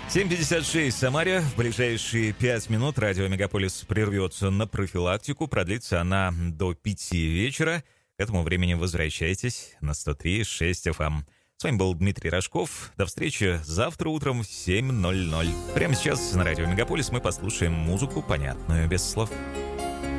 7:56 в Самаре. В ближайшие 5 минут радио «Мегаполис» прервется на профилактику. Продлится она до 5 вечера. К этому времени возвращайтесь на 103.6 FM. С вами был Дмитрий Рожков. До встречи завтра утром в 7:00. Прямо сейчас на радио «Мегаполис» мы послушаем музыку, понятную без слов.